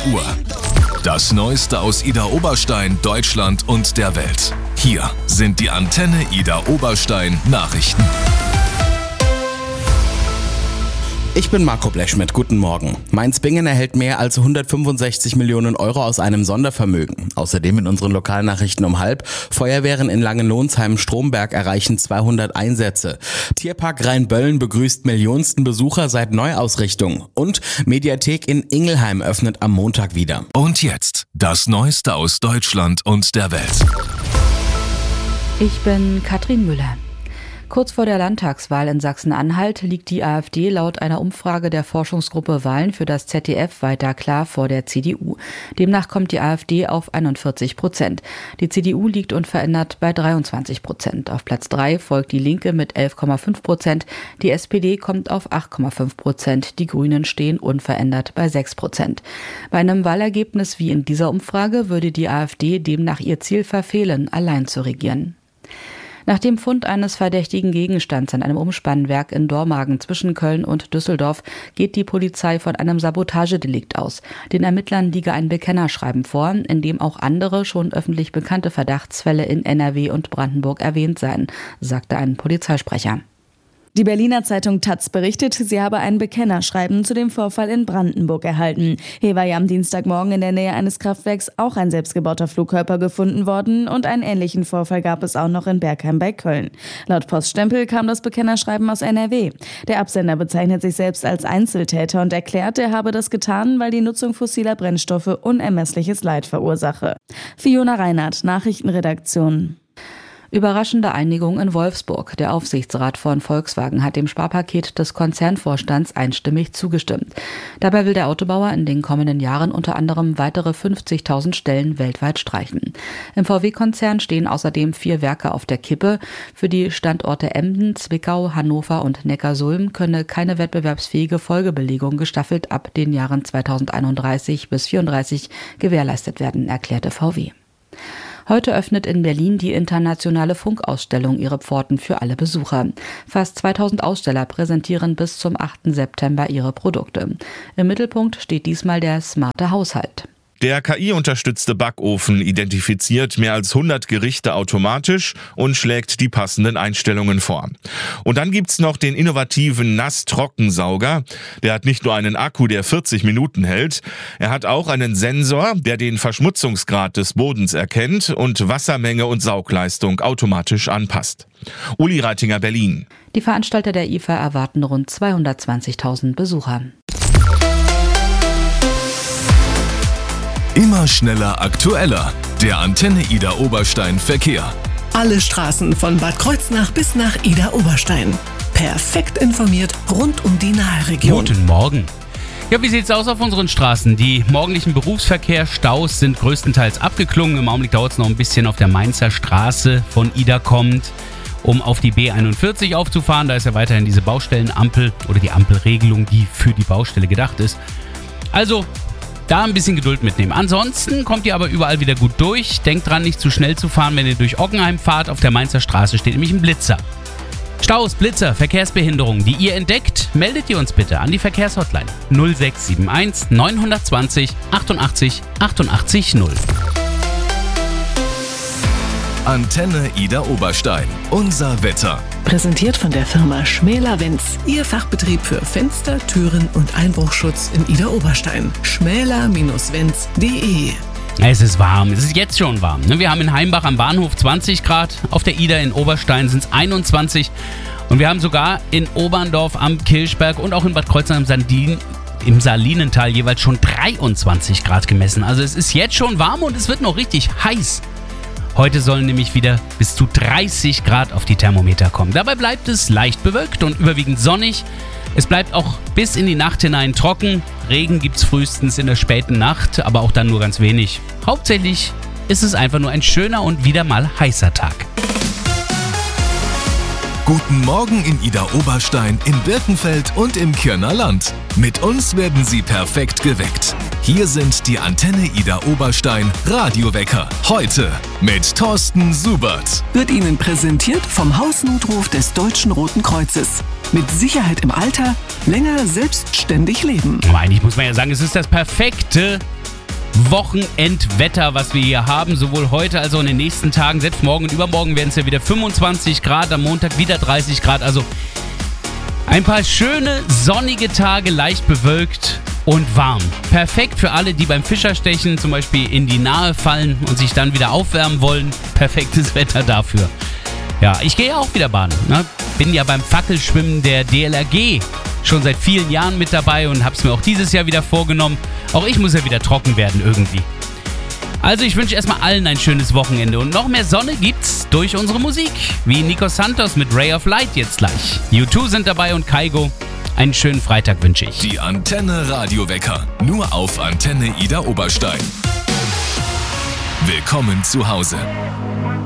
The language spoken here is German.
Uhr. Das Neueste aus Idar-Oberstein, Deutschland und der Welt. Hier sind die Antenne Idar-Oberstein Nachrichten. Ich bin Marco Blechschmidt, guten Morgen. Mainz-Bingen erhält mehr als 165 Millionen Euro aus einem Sondervermögen. Außerdem in unseren Lokalnachrichten um 12:30. Feuerwehren in Langenlohnsheim-Stromberg erreichen 200 Einsätze. Tierpark Rheinböllen begrüßt millionsten Besucher seit Neuausrichtung. Und Mediathek in Ingelheim öffnet am Montag wieder. Und jetzt das Neueste aus Deutschland und der Welt. Ich bin Katrin Müller. Kurz vor der Landtagswahl in Sachsen-Anhalt liegt die AfD laut einer Umfrage der Forschungsgruppe Wahlen für das ZDF weiter klar vor der CDU. Demnach kommt die AfD auf 41%. Die CDU liegt unverändert bei 23%. Auf Platz 3 folgt die Linke mit 11,5%. Die SPD kommt auf 8,5%. Die Grünen stehen unverändert bei 6%. Bei einem Wahlergebnis wie in dieser Umfrage würde die AfD demnach ihr Ziel verfehlen, allein zu regieren. Nach dem Fund eines verdächtigen Gegenstands an einem Umspannwerk in Dormagen zwischen Köln und Düsseldorf geht die Polizei von einem Sabotagedelikt aus. Den Ermittlern liege ein Bekennerschreiben vor, in dem auch andere schon öffentlich bekannte Verdachtsfälle in NRW und Brandenburg erwähnt seien, sagte ein Polizeisprecher. Die Berliner Zeitung taz berichtet, sie habe ein Bekennerschreiben zu dem Vorfall in Brandenburg erhalten. Hier war ja am Dienstagmorgen in der Nähe eines Kraftwerks auch ein selbstgebauter Flugkörper gefunden worden und einen ähnlichen Vorfall gab es auch noch in Bergheim bei Köln. Laut Poststempel kam das Bekennerschreiben aus NRW. Der Absender bezeichnet sich selbst als Einzeltäter und erklärt, er habe das getan, weil die Nutzung fossiler Brennstoffe unermessliches Leid verursache. Fiona Reinhardt, Nachrichtenredaktion. Überraschende Einigung in Wolfsburg. Der Aufsichtsrat von Volkswagen hat dem Sparpaket des Konzernvorstands einstimmig zugestimmt. Dabei will der Autobauer in den kommenden Jahren unter anderem weitere 50.000 Stellen weltweit streichen. Im VW-Konzern stehen außerdem 4 Werke auf der Kippe. Für die Standorte Emden, Zwickau, Hannover und Neckarsulm könne keine wettbewerbsfähige Folgebelegung gestaffelt ab den Jahren 2031 bis 2034 gewährleistet werden, erklärte VW. Heute öffnet in Berlin die internationale Funkausstellung ihre Pforten für alle Besucher. Fast 2000 Aussteller präsentieren bis zum 8. September ihre Produkte. Im Mittelpunkt steht diesmal der smarte Haushalt. Der KI-unterstützte Backofen identifiziert mehr als 100 Gerichte automatisch und schlägt die passenden Einstellungen vor. Und dann gibt's noch den innovativen Nass-Trockensauger. Der hat nicht nur einen Akku, der 40 Minuten hält, er hat auch einen Sensor, der den Verschmutzungsgrad des Bodens erkennt und Wassermenge und Saugleistung automatisch anpasst. Uli Reitinger, Berlin. Die Veranstalter der IFA erwarten rund 220.000 Besucher. Immer schneller, aktueller. Der Antenne Idar-Oberstein Verkehr. Alle Straßen von Bad Kreuznach bis nach Idar-Oberstein. Perfekt informiert rund um die Naheregion. Guten Morgen. Ja, wie sieht's aus auf unseren Straßen? Die morgendlichen Berufsverkehrsstaus sind größtenteils abgeklungen. Im Augenblick dauert es noch ein bisschen auf der Mainzer Straße von Idar kommt, um auf die B41 aufzufahren. Da ist ja weiterhin diese Baustellenampel oder die Ampelregelung, die für die Baustelle gedacht ist. Also da ein bisschen Geduld mitnehmen. Ansonsten kommt ihr aber überall wieder gut durch. Denkt dran, nicht zu schnell zu fahren, wenn ihr durch Ockenheim fahrt. Auf der Mainzer Straße steht nämlich ein Blitzer. Staus, Blitzer, Verkehrsbehinderungen, die ihr entdeckt, meldet ihr uns bitte an die Verkehrshotline 0671 920 88 88 0. Antenne Idar-Oberstein. Unser Wetter. Präsentiert von der Firma Schmäler-Wenz. Ihr Fachbetrieb für Fenster, Türen und Einbruchschutz in Idar-Oberstein. schmäler-wenz.de. Es ist warm, es ist jetzt schon warm. Wir haben in Heimbach am Bahnhof 20 Grad, auf der Idar in Oberstein sind es 21 und wir haben sogar in Oberndorf am Kirchberg und auch in Bad Kreuznach im Salinental jeweils schon 23 Grad gemessen. Also es ist jetzt schon warm und es wird noch richtig heiß. Heute sollen nämlich wieder bis zu 30 Grad auf die Thermometer kommen. Dabei bleibt es leicht bewölkt und überwiegend sonnig. Es bleibt auch bis in die Nacht hinein trocken. Regen gibt's frühestens in der späten Nacht, aber auch dann nur ganz wenig. Hauptsächlich ist es einfach nur ein schöner und wieder mal heißer Tag. Guten Morgen in Idar-Oberstein, in Birkenfeld und im Kirner Land. Mit uns werden Sie perfekt geweckt. Hier sind die Antenne Idar-Oberstein Radiowecker. Heute mit Thorsten Subert. Wird Ihnen präsentiert vom Hausnotruf des Deutschen Roten Kreuzes. Mit Sicherheit im Alter, länger selbstständig leben. Aber eigentlich muss man ja sagen, es ist das perfekte Wochenendwetter, was wir hier haben, sowohl heute als auch in den nächsten Tagen. Selbst morgen und übermorgen werden es ja wieder 25 Grad, am Montag wieder 30 Grad. Also ein paar schöne, sonnige Tage, leicht bewölkt und warm. Perfekt für alle, die beim Fischerstechen zum Beispiel in die Nahe fallen und sich dann wieder aufwärmen wollen. Perfektes Wetter dafür. Ja, ich gehe ja auch wieder baden. Ne? Bin ja beim Fackelschwimmen der DLRG schon seit vielen Jahren mit dabei und habe es mir auch dieses Jahr wieder vorgenommen. Auch ich muss ja wieder trocken werden irgendwie. Also ich wünsche erstmal allen ein schönes Wochenende und noch mehr Sonne gibt's durch unsere Musik. Wie Nico Santos mit Ray of Light jetzt gleich. U2 sind dabei und Kaigo. Einen schönen Freitag wünsche ich. Die Antenne Radiowecker. Nur auf Antenne Ida Oberstein. Willkommen zu Hause.